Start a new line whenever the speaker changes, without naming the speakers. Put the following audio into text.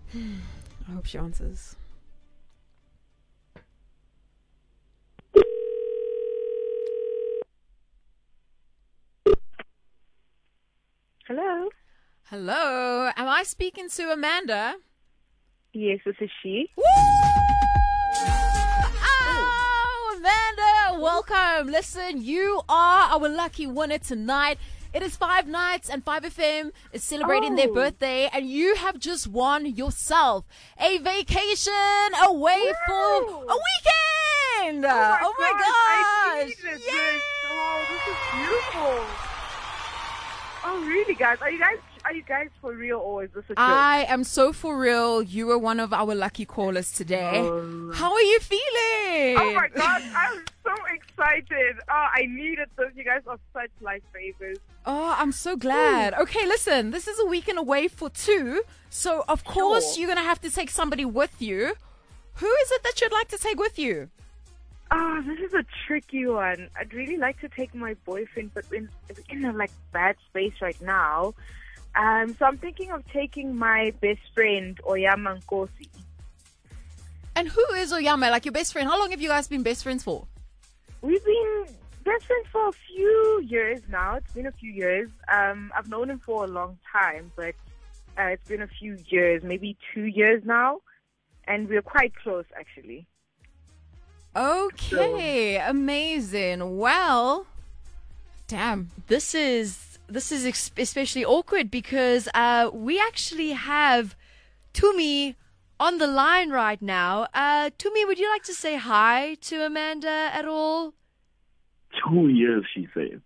I hope she answers.
Hello.
Hello. Am I speaking to Amanda?
Yes, this is she.
Woo! Oh, Amanda, welcome. Listen, you are our lucky winner tonight. It is 5 Nights and 5FM is celebrating their birthday, and you have just won yourself a vacation away for a weekend.
Oh my
gosh.
I needed this. Oh, this is beautiful. Oh, really, guys? Are you guys for real, or is this a joke?
I am so for real. You were one of our lucky callers today. How are you feeling?
Oh my gosh, I'm so excited. Oh, I needed this. You guys are such lifesavers.
Oh, I'm so glad. Okay, listen, this is a weekend away for 2. So, of course, you're going to have to take somebody with you. Who is it that you'd like to take with you?
Oh, this is a tricky one. I'd really like to take my boyfriend, but we're in a bad space right now. So I'm thinking of taking my best friend, Oyama Nkosi.
And who is Oyama, like your best friend? How long have you guys been best friends for?
We've been best friends for a few years now. It's been a few years. I've known him for a long time, but it's been a few years, maybe 2 years now. And we're quite close, actually.
Okay, amazing. Well, damn, this is especially awkward because we actually have Tumi on the line right now. Tumi, would you like to say hi to Amanda at all?
2 years, she said.